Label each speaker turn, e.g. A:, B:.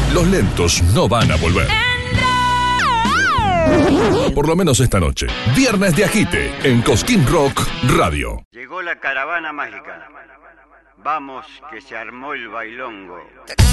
A: Los lentos no van a volver. Por lo menos esta noche. Viernes de Agite en Cosquín Rock Radio.
B: Llegó la caravana mágica. Vamos, que se armó el bailongo.